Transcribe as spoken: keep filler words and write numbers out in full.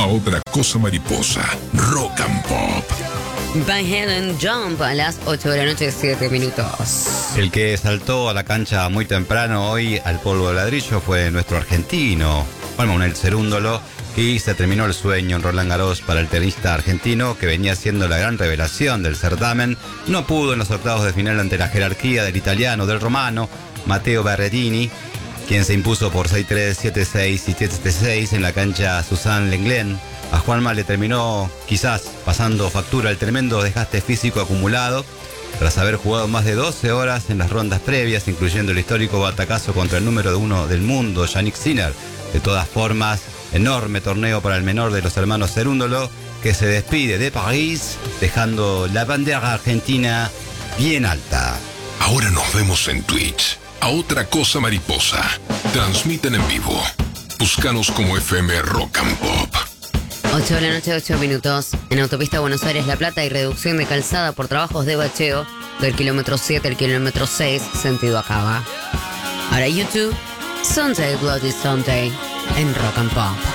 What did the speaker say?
a Otra Cosa Mariposa, Rock and Pop. Van Halen, Jump, a las ocho de la noche, siete minutos. El que saltó a la cancha muy temprano hoy al polvo de ladrillo fue nuestro argentino, Juan Manuel Cerúndolo, y se terminó el sueño en Roland Garros para el tenista argentino, que venía siendo la gran revelación del certamen. No pudo en los octavos de final ante la jerarquía del italiano, del romano, Matteo Berrettini, quien se impuso por seis tres, siete seis y siete seis en la cancha Suzanne Lenglen. A Juanma le terminó quizás pasando factura el tremendo desgaste físico acumulado tras haber jugado más de doce horas en las rondas previas, incluyendo el histórico batacazo contra el número uno del mundo, Yannick Sinner. De todas formas, enorme torneo para el menor de los hermanos Cerúndolo, que se despide de París dejando la bandera argentina bien alta. Ahora nos vemos en Twitch, a Otra Cosa Mariposa. Transmiten en vivo. Búscanos como F M Rock and Pop. ocho de la noche, ocho minutos. En autopista Buenos Aires-La Plata hay reducción de calzada por trabajos de bacheo del kilómetro siete al kilómetro seis, sentido Acaba. Ahora YouTube, Sunday Bloody Sunday en Rock and Pop.